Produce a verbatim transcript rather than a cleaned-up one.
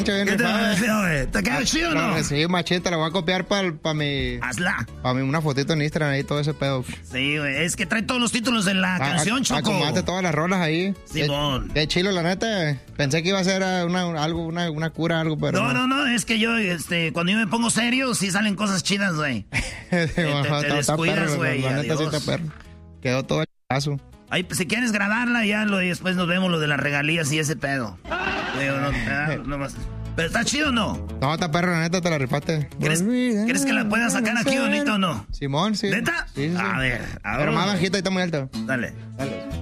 rancho bien ¿Qué te rifada. pareció, güey? ¿Te quedó chido o no? Sí, machete, la voy a copiar para pa mi... Hazla. Para mi, una fotito en Instagram ahí, todo ese pedo. Sí, güey, es que trae todos los títulos de la A- canción, a- Choco. Acomodate todas las rolas ahí. Simón. Qué, qué chilo, la neta. Pensé que iba a ser uh, una, algo, una, una cura, algo, pero No, no, no, es que yo, este, cuando yo me pongo serio, sí salen cosas chidas, güey. te, te- te descuidas, güey, La neta sí adiós. está perro. Quedó todo el paso. Ahí, pues, si quieres grabarla, ya lo, y después nos vemos lo de las regalías y ese pedo. Digo, no, ah, no más. ¿Pero está chido o no? No, está perro, la neta, te la rifaste. ¿Crees, ¿crees que la pueda sacar aquí bonito o no? Simón, sí. ¿Neta? Sí, sí, sí. A ver, a ver. Pero más bajita y está muy alta. Dale. Dale.